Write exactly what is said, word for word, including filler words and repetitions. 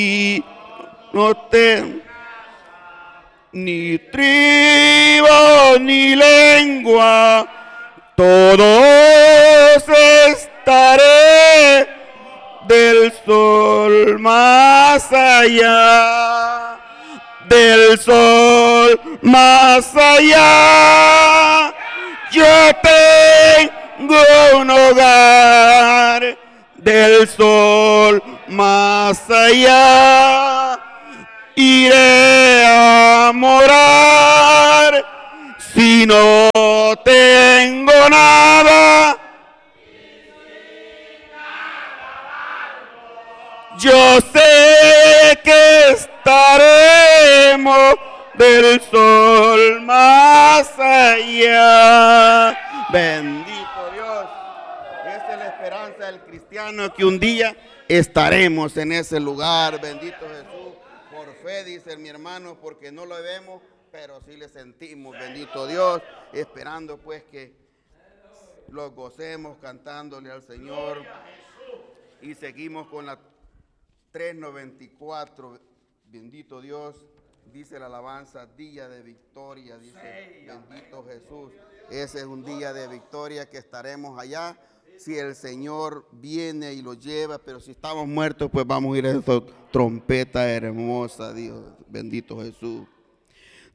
y no te ni tribu ni lengua, todos estaré del sol más allá, del sol más allá. Yo tengo un hogar del sol más allá. Iré a morar si no tengo nada. Yo sé que estaremos del sol más allá. Bendito Dios. Esa es la esperanza del cristiano, que un día estaremos en ese lugar. Bendito Jesús. Por fe, dice mi hermano, porque no lo vemos, pero sí le sentimos. Bendito Dios. Esperando pues que los gocemos cantándole al Señor. Y seguimos con la trescientos noventa y cuatro, bendito Dios, dice la alabanza, día de victoria, dice, bendito Jesús. Ese es un día de victoria que estaremos allá, si el Señor viene y lo lleva, pero si estamos muertos, pues vamos a ir a esa trompeta hermosa, Dios, bendito Jesús.